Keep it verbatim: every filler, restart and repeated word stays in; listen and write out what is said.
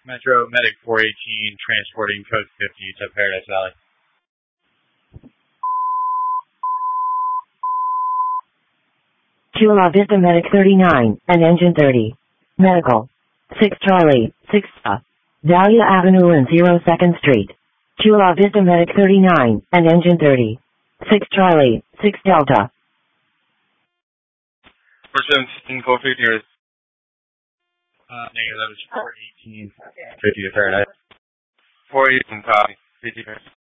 Metro Medic four eighteen, transporting code fifty to Paradise Valley. Chula Vista Medic thirty-nine, and Engine thirty. Medical. six Charlie, six uh, Dahlia Avenue and zero second Street. Chula Vista Medic thirty-nine, and Engine thirty. six Charlie, six Delta. four seventeen, code fifty is uh, negative, that was four eighteen, fifty to Paradise. four eighteen, copy, fifty.